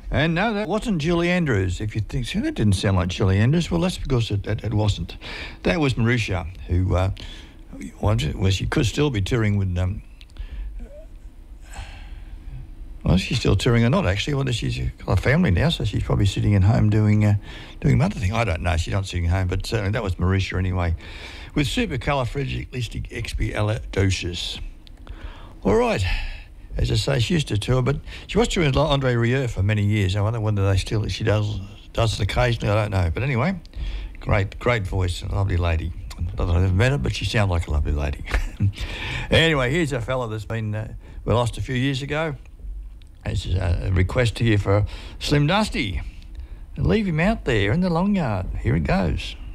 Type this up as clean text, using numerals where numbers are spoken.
And no, that wasn't Julie Andrews. If you think, that didn't sound like Julie Andrews, well, that's because it wasn't. That was Marisha, who, well, she could still be touring with, well, she's still touring or not, actually. Well, she's got a family now, so she's probably sitting at home doing other thing. I don't know. She's not sitting home, but certainly that was Marisha anyway, with supercalifragilisticexpialidocious. All right. As I say, she used to tour, but she was touring with Andre Rieu for many years. I wonder whether she does it occasionally. I don't know. But anyway, great voice, a lovely lady. Not that I've ever met her, but she sounds like a lovely lady. Anyway, here's a fella that's been we lost a few years ago. It's a request here for Slim Dusty. Leave him out there in the long yard. Here it goes.